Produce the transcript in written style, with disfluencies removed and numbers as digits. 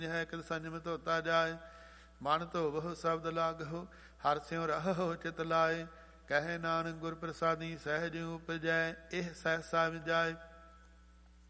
ਹੈ ਕਿਤ ਸੰਜਮ ਧੋਤਾ ਜਾਏ। ਮਨ ਧੋਵਹੁ ਸ਼ਬਦ ਲਾਗਹੁ ਹਰਿ ਸਿਉ ਰਹਹੁ ਚਿਤ ਲਾਏ। ਕਹੇ ਨਾਨਕ ਗੁਰ ਪ੍ਰਸਾਦੀ ਸਹਿਜ ਉਪਜੈ ਇਹ ਸਹਿਸਾ ਜਾਏ।